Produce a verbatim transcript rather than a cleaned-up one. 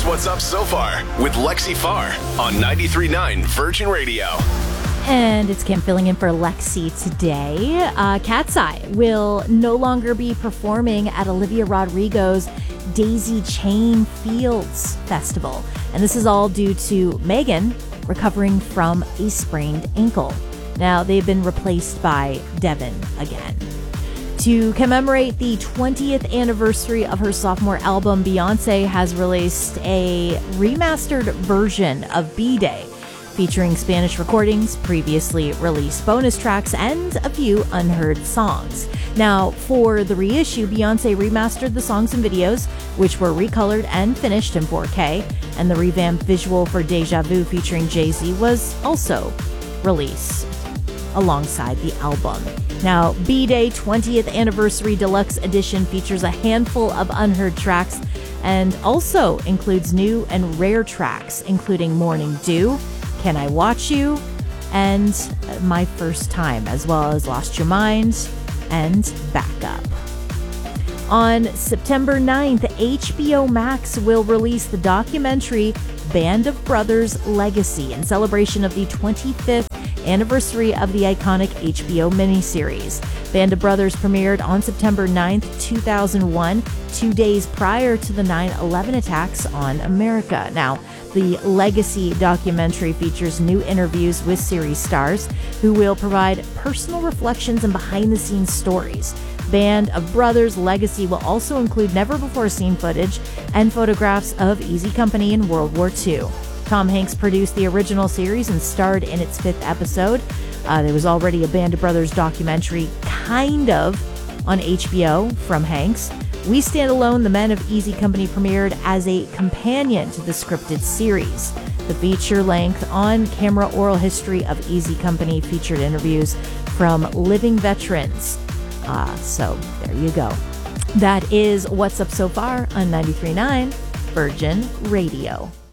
What's Up So Far with Lexi Farr on ninety-three point nine Virgin Radio. And it's Kim filling in for Lexi today. Uh, Cat's Eye will no longer be performing at Olivia Rodrigo's Daisy Chain Fields Festival. And this is all due to Megan recovering from a sprained ankle. Now, they've been replaced by Devin again. To commemorate the twentieth anniversary of her sophomore album, Beyoncé has released a remastered version of B-Day, featuring Spanish recordings, previously released bonus tracks, and a few unheard songs. Now, for the reissue, Beyoncé remastered the songs and videos, which were recolored and finished in four K, and the revamped visual for Deja Vu featuring Jay-Z was also released alongside the album. Now, B-Day twentieth Anniversary Deluxe Edition features a handful of unheard tracks and also includes new and rare tracks, including Morning Dew, Can I Watch You, and My First Time, as well as Lost Your Mind and Back Up. On September ninth, H B O Max will release the documentary Band of Brothers Legacy in celebration of the twenty-fifth anniversary of the iconic H B O miniseries. Band of Brothers premiered on September ninth, two thousand one, two days prior to the nine eleven attacks on America. Now, the Legacy documentary features new interviews with series stars who will provide personal reflections and behind-the-scenes stories. Band of Brothers Legacy will also include never-before-seen footage and photographs of Easy Company in World War Two. Tom Hanks produced the original series and starred in its fifth episode. Uh, there was already a Band of Brothers documentary, kind of, on H B O from Hanks. We Stand Alone, The Men of Easy Company premiered as a companion to the scripted series. The feature-length on-camera oral history of Easy Company featured interviews from living veterans. Uh, so there you go. That is What's Up So Far on ninety-three point nine Virgin Radio.